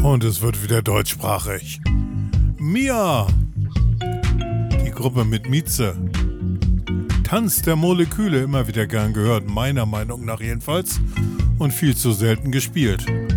Und es wird wieder deutschsprachig. Mia, die Gruppe mit Mieze. Tanz der Moleküle, immer wieder gern gehört, meiner Meinung nach jedenfalls. Und viel zu selten gespielt.